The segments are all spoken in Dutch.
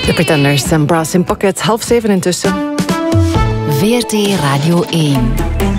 De Pretenders en Brass in Pocket, 6:30 intussen. VRT Radio 1.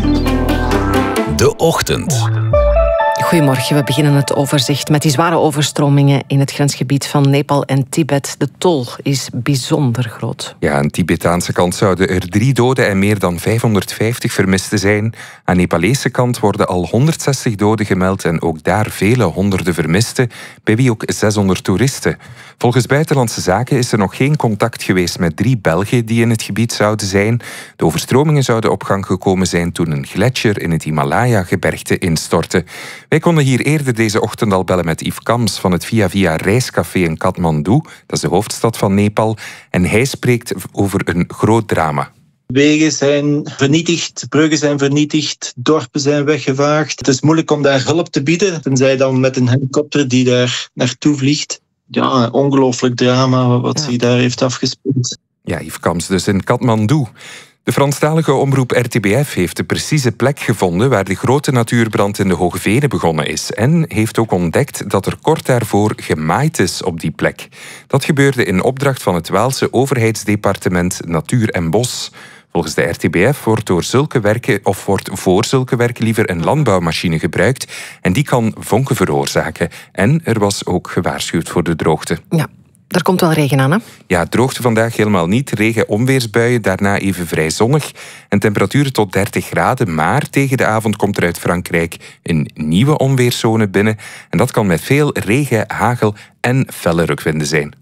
De Ochtend. Goedemorgen, we beginnen het overzicht met die zware overstromingen in het grensgebied van Nepal en Tibet. De tol is bijzonder groot. Ja, aan de Tibetaanse kant zouden er 3 doden en meer dan 550 vermisten zijn. Aan de Nepalese kant worden al 160 doden gemeld en ook daar vele honderden vermisten, bij wie ook 600 toeristen. Volgens Buitenlandse Zaken is er nog geen contact geweest met 3 Belgen die in het gebied zouden zijn. De overstromingen zouden op gang gekomen zijn toen een gletsjer in het Himalaya-gebergte instortte. Wij konden hier eerder deze ochtend al bellen met Yves Kams van het Via Via reiscafé in Kathmandu. Dat is de hoofdstad van Nepal. En hij spreekt over een groot drama. Wegen zijn vernietigd, bruggen zijn vernietigd, dorpen zijn weggevaagd. Het is moeilijk om daar hulp te bieden, tenzij dan met een helikopter die daar naartoe vliegt. Ja, een ongelooflijk drama wat zich daar heeft afgespeeld. Ja, Yves Kams dus in Kathmandu. De Franstalige omroep RTBF heeft de precieze plek gevonden waar de grote natuurbrand in de Hoge Venen begonnen is en heeft ook ontdekt dat er kort daarvoor gemaaid is op die plek. Dat gebeurde in opdracht van het Waalse overheidsdepartement Natuur en Bos. Volgens de RTBF wordt voor zulke werken liever een landbouwmachine gebruikt en die kan vonken veroorzaken. En er was ook gewaarschuwd voor de droogte. Ja. Er komt wel regen aan, hè? Ja, droogte vandaag helemaal niet. Regen, onweersbuien, daarna even vrij zonnig. En temperaturen tot 30 graden. Maar tegen de avond komt er uit Frankrijk een nieuwe onweerszone binnen. En dat kan met veel regen, hagel en felle rukwinden zijn.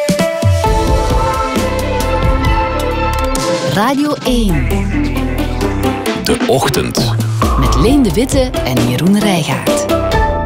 Radio 1. De Ochtend. Met Leen de Witte en Jeroen Rijgaard.